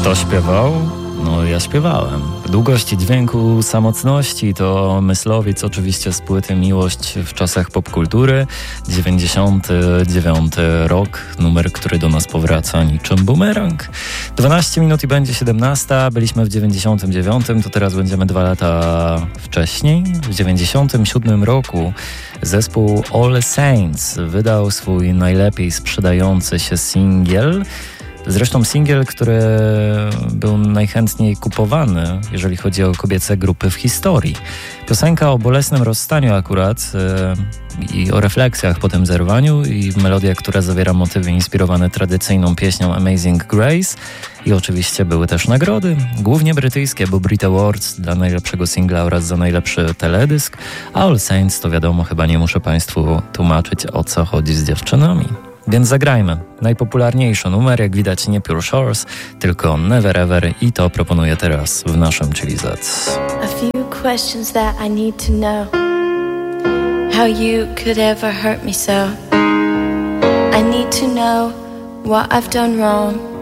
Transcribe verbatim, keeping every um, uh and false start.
Kto śpiewał? No ja śpiewałem. Długości dźwięku, samotności to Myslowic, oczywiście z płyty Miłość w czasach popkultury. dziewięćdziesiąty dziewiąty rok, numer, który do nas powraca niczym bumerang. dwanaście minut i będzie siedemnasta, byliśmy w dziewięćdziesiątym dziewiątym, to teraz będziemy dwa lata wcześniej. W dziewięćdziesiątym siódmym roku zespół All Saints wydał swój najlepiej sprzedający się singiel. Zresztą singiel, który był najchętniej kupowany, jeżeli chodzi o kobiece grupy w historii. Piosenka o bolesnym rozstaniu akurat yy, i o refleksjach po tym zerwaniu i melodia, która zawiera motywy inspirowane tradycyjną pieśnią Amazing Grace. I oczywiście były też nagrody, głównie brytyjskie, bo Brit Awards dla najlepszego singla oraz za najlepszy teledysk, a All Saints to wiadomo, chyba nie muszę Państwu tłumaczyć, o co chodzi z dziewczynami. Więc zagrajmy. Najpopularniejszy numer, jak widać, nie Pure Shores, tylko Never Ever i to proponuję teraz w naszym Chili Z. A few questions that I need to know. How you could ever hurt me so. I need to know what I've done wrong.